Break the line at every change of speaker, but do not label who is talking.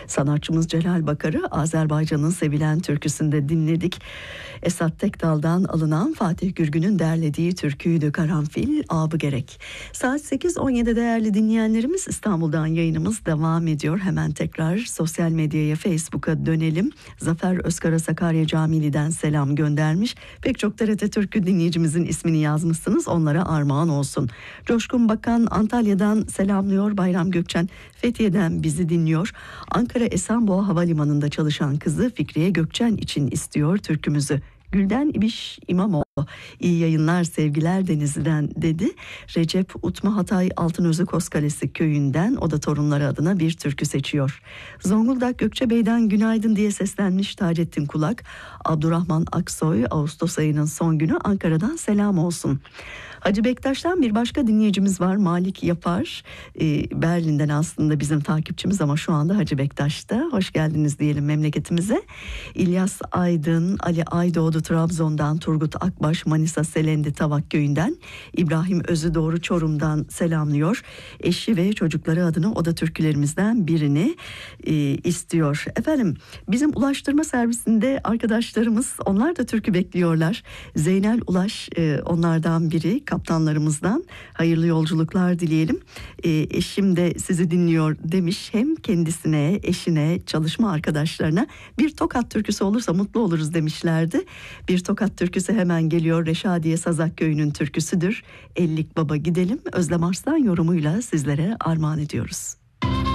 Sanatçımız Celal Bakar'ı Azerbaycan'ın sevilen türküsünde dinledik. Esat Tekdal'dan alınan Fatih Gürgün'ün derlediği türküydü Karanfil Abı Gerek. Saat 8.17 değerli dinleyenlerimiz, İstanbul'dan yayınımız devam ediyor. Hemen tekrar sosyal medyaya, Facebook'a dönelim. Zafer Özkara Sakarya Camili'den selam göndermiş. Pek çok TRT Türkü dinleyicimizin ismini yazmışsınız. Onlara armağan olsun. Coşkun Bakan Antalya'dan selamlıyor. Bayram Gökçen Fethiye'den bizi dinliyor. Ankara Esenboğa Havalimanı'nda çalışan kızı Fikriye Gökçen için istiyor türkümüzü. Gülden İbiş İmamoğlu iyi yayınlar sevgiler Denizli'den dedi. Recep Utma Hatay Altınözü Koskalesi köyünden, o da torunları adına bir türkü seçiyor. Zonguldak Gökçebey'den günaydın diye seslenmiş Taceddin Kulak. Abdurrahman Aksoy Ağustos ayının son günü Ankara'dan selam olsun. Hacı Bektaş'tan bir başka dinleyicimiz var, Malik Yapar. Berlin'den aslında bizim takipçimiz ama şu anda Hacı Bektaş'ta. Hoş geldiniz diyelim memleketimize. İlyas Aydın, Ali Aydoğdu Trabzon'dan, Turgut Akbaş Manisa Selendi Tavak Köyü'nden, İbrahim Özüdoğru Çorum'dan selamlıyor. Eşi ve çocukları adına o da türkülerimizden birini istiyor. Efendim, bizim ulaştırma servisinde arkadaşlarımız, onlar da türkü bekliyorlar. Zeynel Ulaş onlardan biri, kaptanlarımızdan. Hayırlı yolculuklar dileyelim. Eşim de sizi dinliyor demiş. Hem kendisine, eşine, çalışma arkadaşlarına bir Tokat türküsü olursa mutlu oluruz demişlerdi. Bir Tokat türküsü hemen geliyor. Reşadiye Sazak Köyü'nün türküsüdür. Ellik Baba gidelim. Özlem Arslan yorumuyla sizlere armağan ediyoruz.